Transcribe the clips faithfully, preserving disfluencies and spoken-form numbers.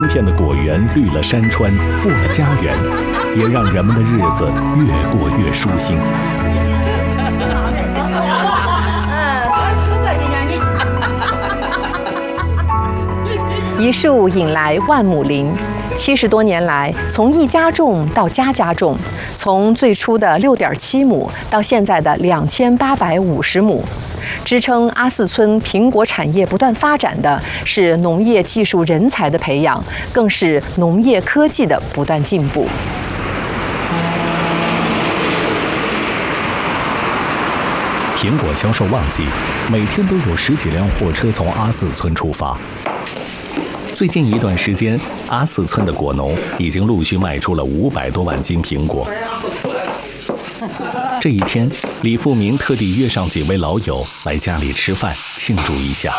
片的果园绿了山川，富了家园，也让人们的日子越过越舒心。 一树引来万亩林，七十多年来，从一家种到家家种，从最初的六点七亩到现在的两千八百五十亩。支撑阿寺村苹果产业不断发展的是农业技术人才的培养，更是农业科技的不断进步。 苹果销售旺季，每天都有十几辆货车从阿寺村出发。最近一段时间，阿寺村的果农已经陆续卖出了五百多万斤苹果。这一天，李富明特地约上几位老友来家里吃饭，庆祝一下。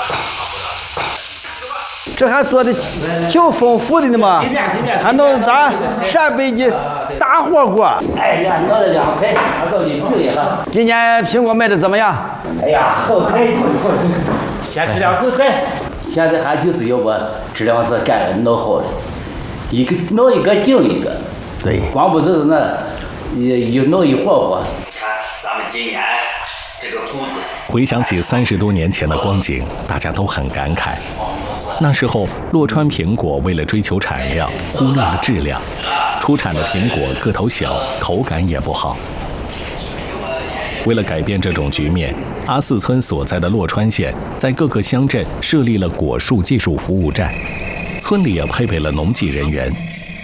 这还做的挺丰富的呢嘛，还弄咱陕北的大火锅。 哎呀，弄了两菜，还够你注意了。 今年苹果卖的怎么样？ 哎呀，好菜，先吃两口菜。现在还就是要把质量是干弄好了，一个弄一个净一个。 对， 光不是那一弄一霍霍。 看咱们今年这个谷子。 回想起三十多年前的光景，大家都很感慨。那时候，洛川苹果为了追求产量，忽略了质量，出产的苹果个头小，口感也不好。为了改变这种局面，阿寺村所在的洛川县在各个乡镇设立了果树技术服务站，村里也配备了农技人员。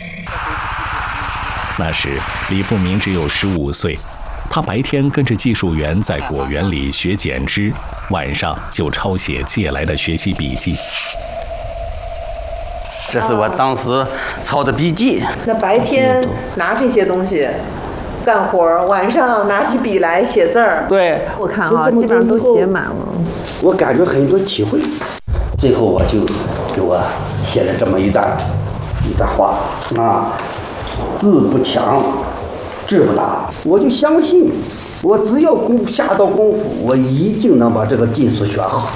那时，李富明只有十五岁，他白天跟着技术员在果园里学剪枝，晚上就抄写借来的学习笔记。 这是我当时抄的笔记。 那白天拿这些东西干活，晚上拿起笔来写字儿。 对， 我看啊，基本上都写满了。 我感觉很多体会，最后我就给我写了这么一段一段话啊。字不强，志不达。我就相信，我只要功下到功夫，我一定能把这个技术学好。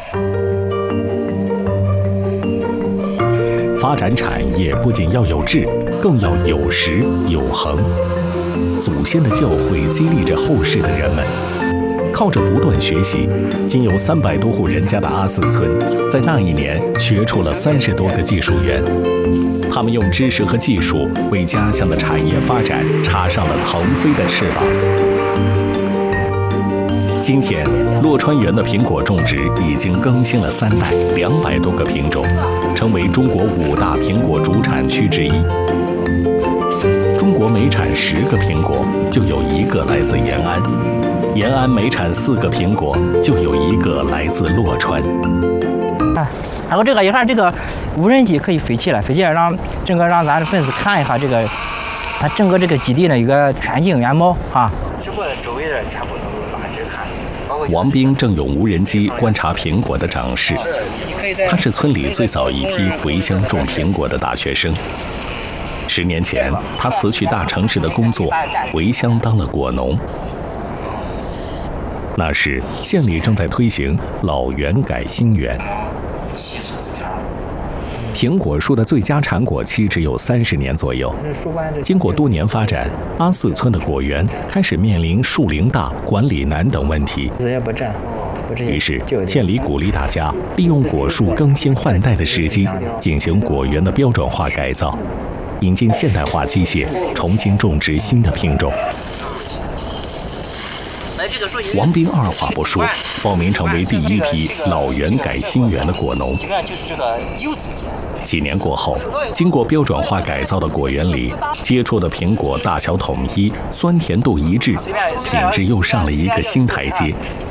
发展产业不仅要有志，更要有实有恒。祖先的教诲激励着后世的人们，靠着不断学习，仅有三百多户人家的阿寺村，在那一年学出了三十多个技术员。他们用知识和技术为家乡的产业发展插上了腾飞的翅膀。今天，洛川园的苹果种植已经更新了三代，两百多个品种，成为中国五大苹果主产区之一。中国每产十个苹果，就有一个来自延安；延安每产四个苹果，就有一个来自洛川。 啊，然后这个一看，这个无人机可以飞起来，飞起来让整个让咱的粉丝看一下这个，它整个这个基地呢有个全景原貌啊。 直播的周围的人全部都拉着看。 王斌正用无人机观察苹果的长势，他是村里最早一批回乡种苹果的大学生。十年前，他辞去大城市的工作，回乡当了果农。那时，县里正在推行老园改新园。苹果树的最佳产果期只有三十年左右。经过多年发展，阿寺村的果园开始面临树龄大、管理难等问题。于是，县里鼓励大家利用果树更新换代的时机，进行果园的标准化改造，引进现代化机械，重新种植新的品种。王斌二话不说，报名成为第一批老园改新园的果农。几年过后，经过标准化改造的果园里，结出的苹果大小统一，酸甜度一致，品质又上了一个新台阶。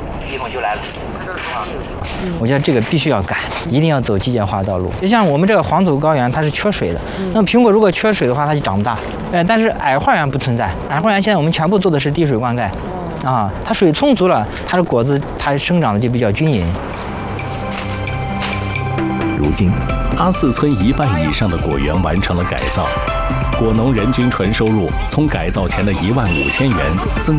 我觉得这个必须要改，一定要走机械化道路。就像我们这个黄土高原，它是缺水的。那么苹果如果缺水的话，它就长不大。呃，但是矮花园不存在，矮花园现在我们全部做的是滴水灌溉。啊，它水充足了，它的果子它生长的就比较均匀。 如今，阿寺村一半以上的果园完成了改造，果农人均纯收入从改造前的一万五千元增